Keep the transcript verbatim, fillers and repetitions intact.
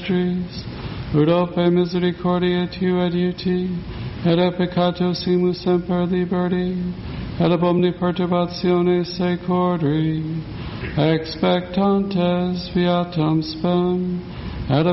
vestris, ut ope misericordia tu adiuti, et a peccato simus semper liberti, et ab omni perturbatione secordri, expectantes viatam spem,